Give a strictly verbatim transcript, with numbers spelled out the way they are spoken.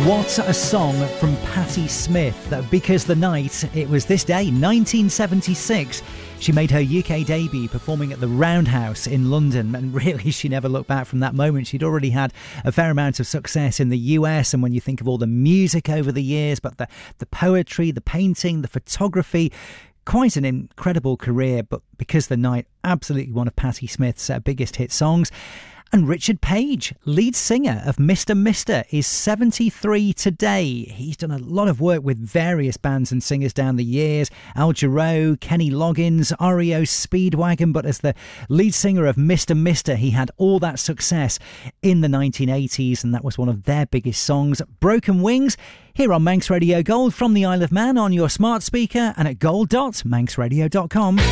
What a song from Patti Smith. Because the night, it was this day, nineteen seventy-six, she made her U K debut performing at the Roundhouse in London, and really she never looked back from that moment. She'd already had a fair amount of success in the U S, and when you think of all the music over the years, but the, the poetry, the painting, the photography, quite an incredible career. But Because the Night, absolutely one of Patti Smith's uh, biggest hit songs. And Richard Page, lead singer of Mister Mister, is seventy-three today. He's done a lot of work with various bands and singers down the years. Al Jarreau, Kenny Loggins, R E O Speedwagon. But as the lead singer of Mister Mister, he had all that success in the nineteen eighties, and that was one of their biggest songs. Broken Wings, here on Manx Radio Gold from the Isle of Man on your smart speaker and at gold dot manx radio dot com.